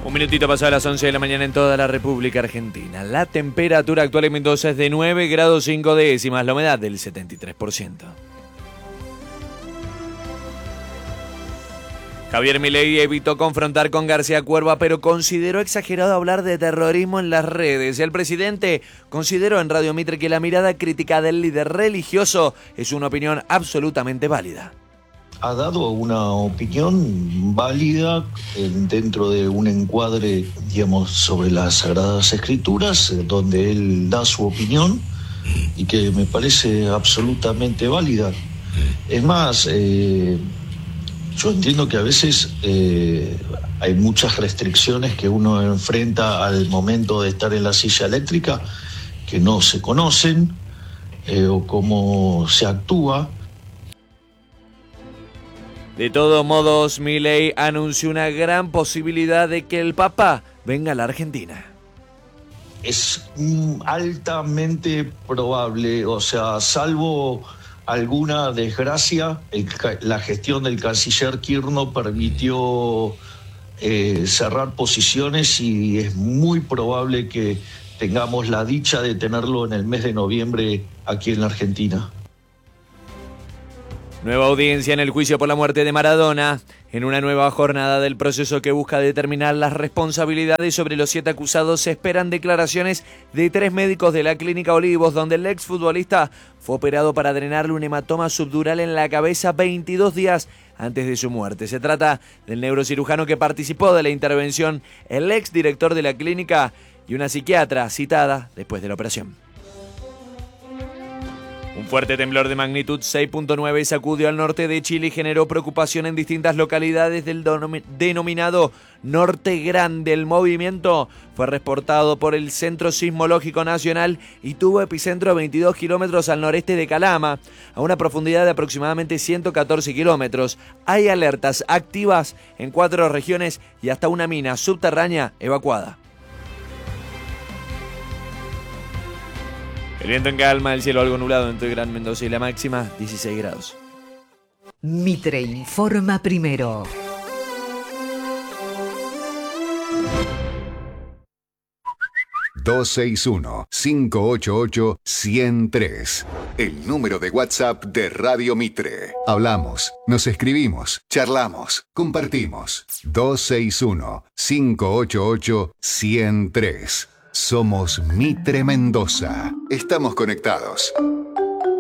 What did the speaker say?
Un minutito pasado a las 11 de la mañana en toda la República Argentina. La temperatura actual en Mendoza es de 9 grados 5 décimas, la humedad del 73%. Javier Milei evitó confrontar con García Cuerva, pero consideró exagerado hablar de terrorismo en las redes. El presidente consideró en Radio Mitre que la mirada crítica del líder religioso es una opinión absolutamente válida. Ha dado una opinión válida dentro de un encuadre, digamos, sobre las Sagradas Escrituras, donde él da su opinión y que me parece absolutamente válida. Es más, yo entiendo que a veces hay muchas restricciones que uno enfrenta al momento de estar en la silla eléctrica que no se conocen o cómo se actúa. De todos modos, Milei anunció una gran posibilidad de que el Papa venga a la Argentina. Es altamente probable, o sea, salvo alguna desgracia, la gestión del canciller Kirchner permitió cerrar posiciones y es muy probable que tengamos la dicha de tenerlo en el mes de noviembre aquí en la Argentina. Nueva audiencia en el juicio por la muerte de Maradona, en una nueva jornada del proceso que busca determinar las responsabilidades sobre los 7 acusados. Se esperan declaraciones de 3 médicos de la Clínica Olivos, donde el exfutbolista fue operado para drenarle un hematoma subdural en la cabeza 22 días antes de su muerte. Se trata del neurocirujano que participó de la intervención, el exdirector de la clínica y una psiquiatra citada después de la operación. Un fuerte temblor de magnitud 6.9 sacudió al norte de Chile y generó preocupación en distintas localidades del denominado Norte Grande. El movimiento fue reportado por el Centro Sismológico Nacional y tuvo epicentro a 22 kilómetros al noreste de Calama, a una profundidad de aproximadamente 114 kilómetros. Hay alertas activas en 4 regiones y hasta una mina subterránea evacuada. El viento en calma, el cielo algo nublado entre Gran Mendoza y la máxima 16 grados. Mitre informa primero. ...261-588-103... El número de WhatsApp de Radio Mitre. Hablamos, nos escribimos, charlamos, compartimos. 261-588-103... Somos Mitre Mendoza. Estamos conectados.